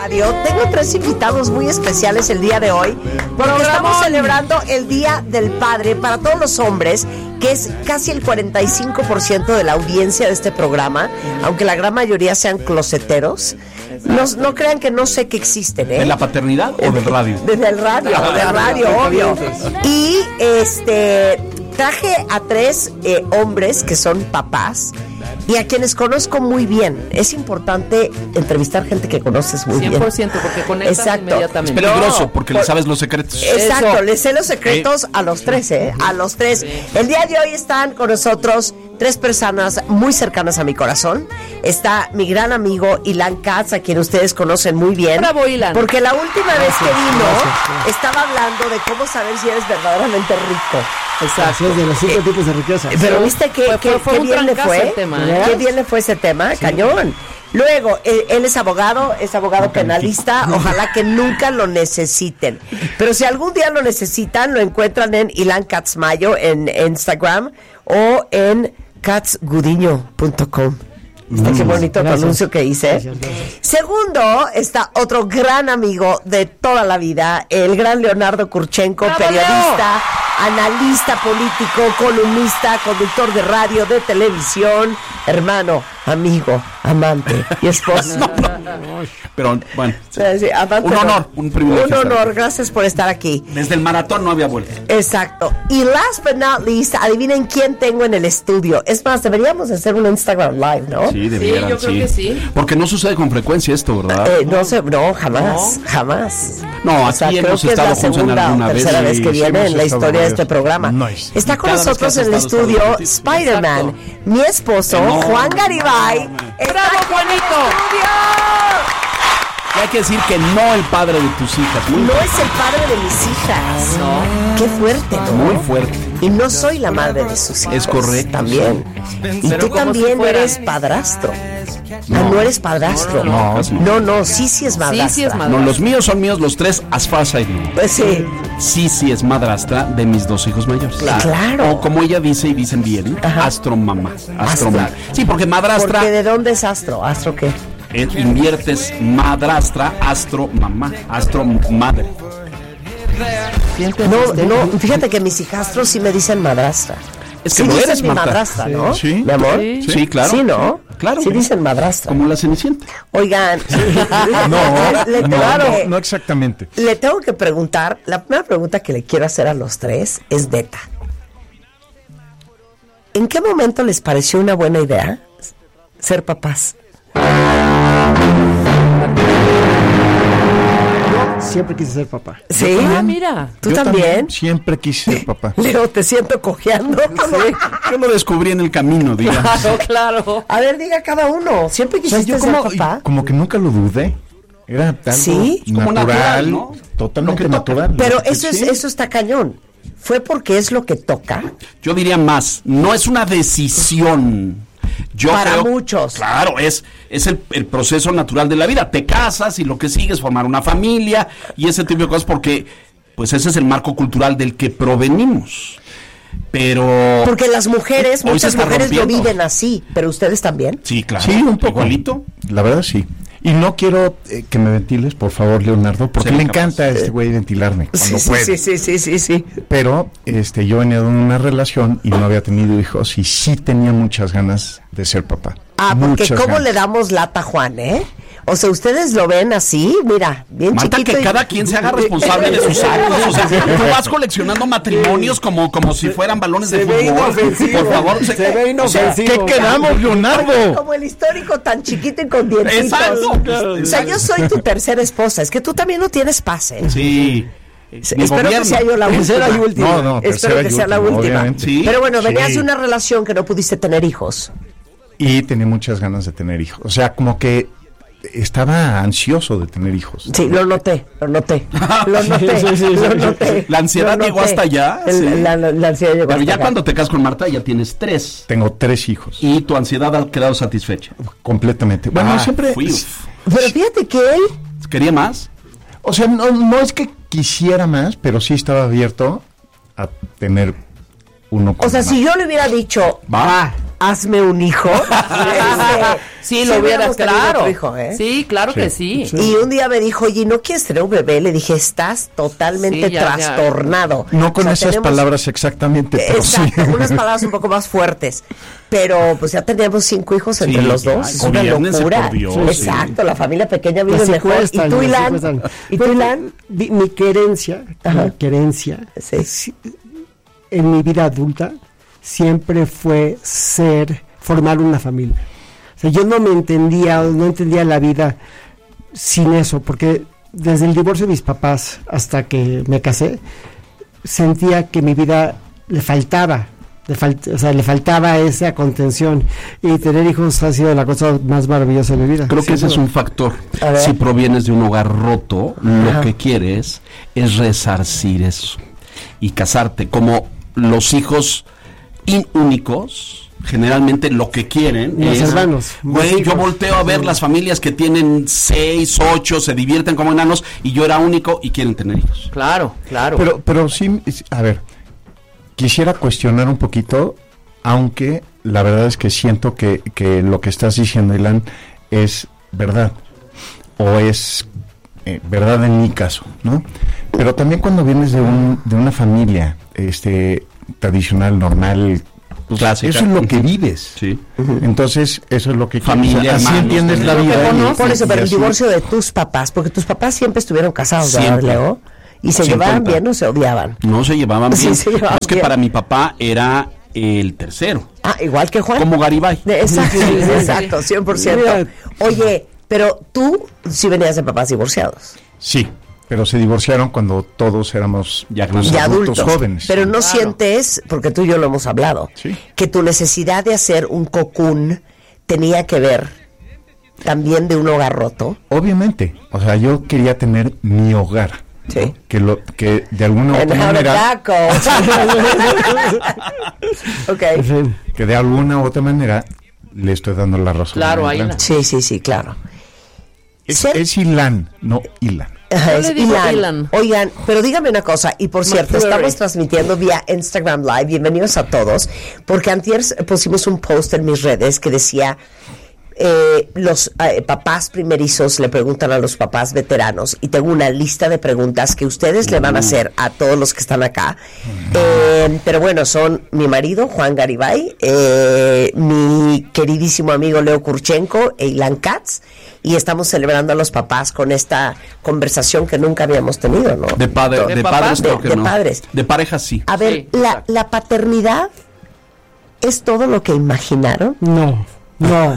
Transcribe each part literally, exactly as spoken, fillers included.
Radio. Tengo tres invitados muy especiales el día de hoy porque estamos celebrando el Día del Padre para todos los hombres, que es casi el cuarenta y cinco por ciento de la audiencia de este programa, aunque la gran mayoría sean closeteros. No, no crean que no sé que existen, ¿eh? ¿De la paternidad o del radio? Desde el radio, del radio, obvio. Y este traje a tres eh, hombres que son papás y a quienes conozco muy bien. Es importante entrevistar gente que conoces muy bien. cien por ciento, porque conectas Exacto. inmediatamente. Es peligroso, No, porque por, le sabes los secretos. Exacto, Eso. les sé los secretos a los tres, ¿eh? A los tres. El día de hoy están con nosotros tres personas muy cercanas a mi corazón. Está mi gran amigo Ilan Katz, a quien ustedes conocen muy bien. Bravo, Ilan. Porque la última vez que vino, estaba hablando de cómo saber si eres verdaderamente rico. Exacto, de los cinco tipos de riqueza. Pero viste que, Fue- que, fue- fue qué un bien le trancazo fue. el tema, ¿eh? Qué bien le fue ese tema, cañón. Luego, él, él es abogado, es abogado penalista. Ojalá que nunca lo necesiten. Pero si algún día lo necesitan, lo encuentran en Ilan Katz Mayo en Instagram o en katz gudiño punto com. Está qué bonito tu Gracias. anuncio que hice. Gracias, gracias. Segundo, está otro gran amigo de toda la vida, el gran Leonardo Kurchenko, ¡Bravo, periodista, analista político, columnista, conductor de radio, de televisión, hermano, amigo, amante y esposo. No, no. Pero bueno, sí. Sí, sí, amante, un no. honor, un privilegio. Un estar honor, aquí. gracias por estar aquí. Desde el maratón no había vuelta. Exacto. Y last but not least, adivinen quién tengo en el estudio. Es más, deberíamos hacer un Instagram Live, ¿no? Sí, debieran, yo creo que sí. Porque no sucede con frecuencia esto, ¿verdad? Eh, no sé, no, jamás, jamás. No, O sea, aquí creo hemos que es estado la juntos en segunda alguna o vez. tercera Sí, vez que sí, viene hemos en la estado historia de varias. este programa. Nice. Está con Cada vez nosotros que has en el estado, estudio estado contigo. Spider-Man, Exacto. mi esposo, Enorme. Juan Garibay. Está ¡Bravo, aquí en el Juanito! estudio. Y hay que decir que no el padre de tus hijas. Muy, No es el padre de mis hijas. No. Qué fuerte, ¿no? muy fuerte. Y no soy la madre de sus hijos. Es correcto. También. Y Pero tú como también si fuera. eres padrastro. Ah, no eres padrastro. No, no, No, no, sí, sí es madrastra. Sí, sí es No, madrastra. los míos son míos, los tres, as far as I know. Pues sí. Sí, sí es madrastra de mis dos hijos mayores. Claro. O como ella dice y dicen bien, Ajá. astromamá. Astro. Astromamá. Sí, porque madrastra Porque ¿de dónde es astro? ¿Astro qué? eh, inviertes madrastra, astro mamá, astro madre. No, no, fíjate que mis hijastros sí me dicen madrastra. Es que sí lo dicen eres, mi Marta. madrastra, ¿no? Sí. Mi amor. Sí. Sí, claro. Sí, ¿no? Claro. Sí dicen madrastra. Como la Cenicienta. Oigan. No, le, le no, tengo no, que, no exactamente. le tengo que preguntar, la primera pregunta que le quiero hacer a los tres es neta. ¿En qué momento les pareció una buena idea ser papás? Siempre quise ser papá. ¿Sí? Ah, mira. ¿Tú Yo también? Siempre quise ser papá. Leo, te siento cojeando. Yo lo descubrí en el camino, digamos. Claro, claro. A ver, diga cada uno. ¿Siempre O sea, quisiste yo como, ser papá? como que nunca lo dudé. Era algo ¿Sí? Es como natural, natural, ¿no? totalmente Lo que toca. natural. Pero Lo que- eso es, sí. eso está cañón. ¿Fue porque es lo que toca? Yo diría más, no es una decisión. Yo Para creo- muchos. Claro, es, es el, el proceso natural de la vida. Te casas y lo que sigue es formar una familia y ese tipo de cosas porque pues ese es el marco cultural del que provenimos. Pero... Porque las mujeres, Hoy se muchas está mujeres lo rompiendo. viven así, pero ustedes también. Sí, claro. Sí, un poco. Igualito. La verdad, sí. Y no quiero eh, que me ventiles, por favor, Leonardo, porque Sí, le capaz. encanta a este güey ventilarme cuando Sí, puede. sí, sí, sí, sí, sí. Pero este, yo venía de una relación y no había tenido hijos y sí tenía muchas ganas de ser papá. Ah, porque Muchas ¿cómo ganas. le damos lata a Juan, eh? O sea, ustedes lo ven así, mira, bien Marta, chiquito. que y- cada quien se haga responsable de sus actos. O sea, tú vas coleccionando matrimonios como, como si fueran balones de fútbol. Por favor, se, ve inofensivo. ¿Qué quedamos, Leonardo? Como el histórico tan chiquito y con dientitos. Exacto. O sea, yo soy tu tercera esposa. Es que tú también no tienes paz, ¿eh? Sí. Mi Espero gobierno. que sea yo la última. y última. No, no, Espero tercera que y sea la última, última. obviamente. Sí. Pero bueno, venías Sí. de una relación que no pudiste tener hijos. Y tenía muchas ganas de tener hijos. O sea, como que estaba ansioso de tener hijos. Sí, lo noté, lo noté. Lo noté, Sí, sí, sí, lo sí. noté. La ansiedad lo llegó noté. hasta allá, El- sí. la, la- la ansiedad llegó Pero hasta ya acá. cuando te casas con Marta ya tienes tres. Tengo tres hijos. Y tu ansiedad ha quedado satisfecha. Completamente. Bueno, Ah, siempre... fui. Pero fíjate que él, ¿Quería más? O sea, no, no es que quisiera más, pero sí estaba abierto a tener uno con o sea, más. si yo le hubiera dicho Va. hazme un hijo. Este, Sí, lo hubieras, hubiéramos tenido claro. otro hijo, ¿eh? Sí, claro Sí. que sí. Sí. Y un día me dijo, oye, ¿no quieres tener un bebé? Le dije, estás totalmente Sí, ya, ya. trastornado. No con O sea, esas tenemos- palabras exactamente, pero Exacto, sí. unas palabras un poco más fuertes. Pero pues ya teníamos cinco hijos entre Sí, los ya, dos. Es una gobiérnense, locura. por Dios, Exacto, la familia pequeña vive Así mejor. cuestan, ¿Y tú, así Ilan? cuestan. ¿Y tú, Pues, Ilan? mi, mi querencia, Ajá. mi querencia, Sí. si- en mi vida adulta, siempre fue ser, formar una familia. O sea, yo no me entendía, no entendía la vida sin eso, porque desde el divorcio de mis papás hasta que me casé, sentía que mi vida le faltaba, le falt- o sea, le faltaba esa contención, y tener hijos ha sido la cosa más maravillosa de mi vida. Creo que ese es un factor. A ver. Si provienes de un hogar roto, Ajá. lo que quieres es resarcir eso y casarte. Como los hijos in- únicos, generalmente lo que quieren Los es... hermanos, más Güey, yo hijos. volteo a ver las familias que tienen seis, ocho, se divierten como enanos, y yo era único y quieren tener hijos. Claro, claro. Pero, pero sí, es- a ver, quisiera cuestionar un poquito, aunque la verdad es que siento que, que lo que estás diciendo, Ilan, es verdad, o es eh, verdad en mi caso, ¿no? Pero también cuando vienes de un de una familia este tradicional, normal, pues, Clásica. eso es lo que vives. Sí. Entonces, eso es lo que Familia, o sea, así hermanos, entiendes la también. vida. Pero y- no, Por eso, y pero el así- divorcio de tus papás, porque tus papás siempre estuvieron casados, ¿verdad, Siempre. Leo? ¿Y se cincuenta. llevaban bien o se odiaban? No se llevaban Sí, bien. se llevaban es que bien. para mi papá era el tercero, Ah, igual que Juan. como Garibay. De- Exacto, Sí, sí, sí. exacto, cien por ciento. Mira. Oye, pero tú sí venías de papás divorciados. Sí, pero se divorciaron cuando todos éramos Ya pues, grandes. De adultos, adultos. jóvenes. Pero no Claro. sientes, porque tú y yo lo hemos hablado, Sí. que tu necesidad de hacer un cocún tenía que ver también de un hogar roto. Obviamente, o sea, yo quería tener mi hogar. Sí. Que lo que de alguna u And otra how did manera that go? Ok. Sí. que de alguna u otra manera le estoy dando la razón. Claro, a ahí Ilan. la- Sí, sí, sí, claro. Es, Ser- es Ilan, no Ilan. Ajá, Yo es le digo Ilan. Ilan. Oigan, pero dígame una cosa, y por cierto, McFlurry. estamos transmitiendo vía Instagram Live, bienvenidos a todos, porque antier pusimos un post en mis redes que decía, eh, los eh, papás primerizos le preguntan a los papás veteranos, y tengo una lista de preguntas que ustedes le van a hacer a todos los que están acá. Eh, pero bueno, son mi marido, Juan Garibay, eh, mi queridísimo amigo Leo Kurchenko e Ilan Katz, y estamos celebrando a los papás con esta conversación que nunca habíamos tenido, ¿no? De, padre, To- de, ¿De padres papás? creo De- que de no. padres. De parejas sí. A ver, Sí, la, exacto. la paternidad es todo lo que imaginaron. No, no, no,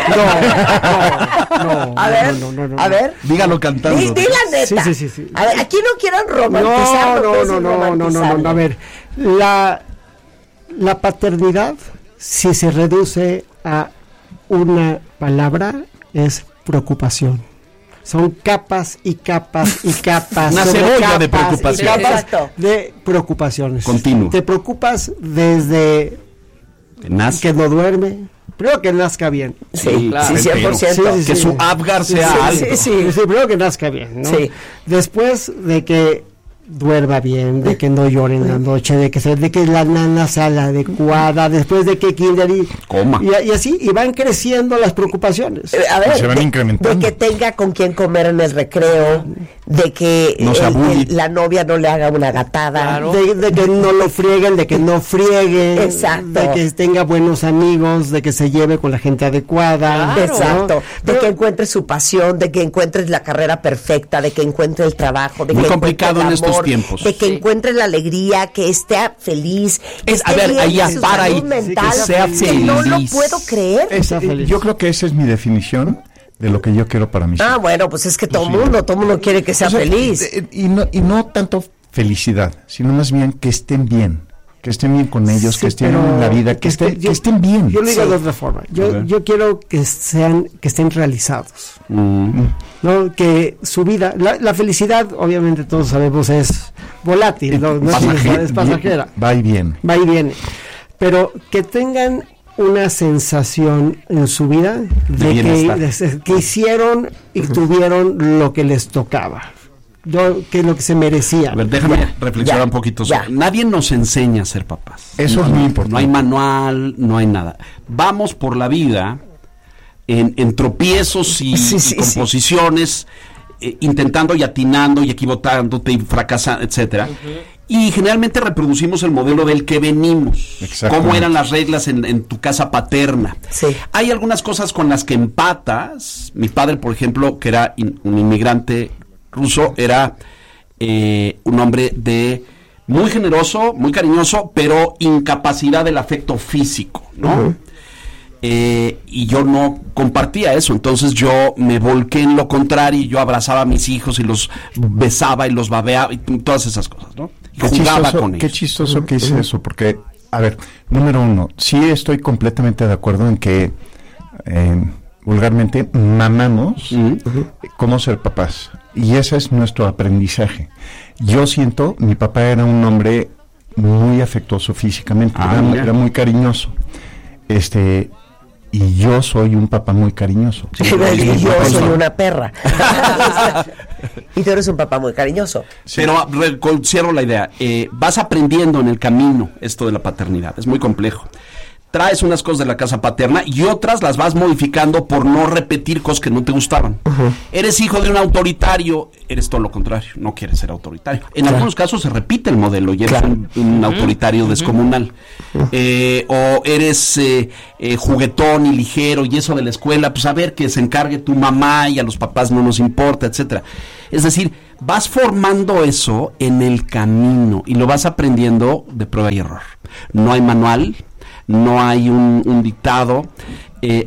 no, no. A ver, no, no, no, no. a ver. Dígalo cantando. Di, di la neta. Sí, sí, sí, sí. A ver, aquí no quieran romantizar. No, lo que no, es no, el no, no, no, no, romantizarlo. no. A ver, la, la paternidad, si se reduce a una palabra, es preocupación. Son capas y capas y capas. Una sobre cebolla de capas y preocupación. capas Exacto. de preocupaciones. Continuo. Te preocupas desde Que nace. que no duerme. Primero que nazca bien. Sí, Sí, sí, claro. cien por ciento. Sí, sí, Que sí. su Apgar sea sí, alto. sí, sí. Sí, primero que nazca bien, ¿no? Sí. Después de que duerma bien, de que no llore en la noche, de que se, de que la nana sea la adecuada, después de que kinder y, Coma. y, y así, y van creciendo las preocupaciones. Eh, A ver, Y se van de, incrementando. de que tenga con quien comer en el recreo, de que No se el- abulle. el- la novia no le haga una gatada. Claro. De, de que no lo frieguen, de que no friegue, Exacto. de que tenga buenos amigos, de que se lleve con la gente adecuada. Claro. Exacto, de Pero- que encuentres su pasión, de que encuentres la carrera perfecta, de que encuentre el trabajo, de Muy que complicado encuentre el en estos amor, tiempos. de que Sí. encuentre la alegría, que esté feliz, que Es- a esté ver, bien ahí de su para salud ahí, mental, que sea que no lo feliz. puedo creer. Es- Está eh, feliz. yo creo que esa es mi definición de lo que yo quiero para mis Ah, hijos. bueno, pues es que todo Sí. mundo, todo mundo quiere que sea O sea, feliz. eh, Y no, y no tanto felicidad, sino más bien que estén bien. Que estén bien con ellos, Sí, que estén pero en la vida, que, es que esté- yo- que estén bien. Yo lo digo Sí. de otra forma. A Yo, ver. yo quiero que sean, que estén realizados. Mm. ¿No? Que su vida, la, la felicidad, obviamente todos sabemos, es volátil, no, no es, Pasajera. es pasajera, Va y viene. va y viene. Pero que tengan una sensación en su vida de, bienestar. que, de- que hicieron y tuvieron lo que les tocaba. yo qué es lo que se merecía. A ver, déjame Ya, reflexionar ya, un poquito. ya. Nadie nos enseña a ser papás. Eso es muy importante. No hay manual, no hay nada. Vamos por la vida en, en tropiezos y, Sí, sí, y composiciones, eh, intentando y atinando y equivocándote y fracasando, etcétera. Y generalmente reproducimos el modelo del que venimos. Exactamente. Cómo eran las reglas en, en tu casa paterna. Sí. Hay algunas cosas con las que empatas. Mi padre, por ejemplo, que era in- un inmigrante ruso, era eh, un hombre de muy generoso, muy cariñoso, pero incapacidad del afecto físico, ¿no? Ujú. Eh, y yo no compartía eso, entonces yo me volqué en lo contrario y yo abrazaba a mis hijos y los besaba y los babeaba y t- todas esas cosas, ¿no? Y Qué jugaba chistoso, con qué ellos. chistoso que hice eso, porque, a ver, número uno, sí estoy completamente de acuerdo en que eh, vulgarmente mamamos Ujú. cómo ser papás, y ese es nuestro aprendizaje. Yo siento, mi papá era un hombre muy afectuoso físicamente, Ah, era, mira. era muy cariñoso, este, y yo soy un papá muy cariñoso. Y yo soy una perra. Y tú eres un papá muy cariñoso. Pero re- con- cierro la idea. Eh, vas aprendiendo en el camino esto de la paternidad. Es muy complejo. Traes unas cosas de la casa paterna y otras las vas modificando por no repetir cosas que no te gustaban. Eres hijo de un autoritario, eres todo lo contrario, no quieres ser autoritario. En Claro. algunos casos se repite el modelo y eres Claro. un, un autoritario descomunal. Eh, o eres eh, eh, juguetón y ligero y eso de la escuela, pues a ver que se encargue tu mamá y a los papás no nos importa, etcétera. Es decir, vas formando eso en el camino y lo vas aprendiendo de prueba y error. No hay manual, no hay un, un dictado. Eh,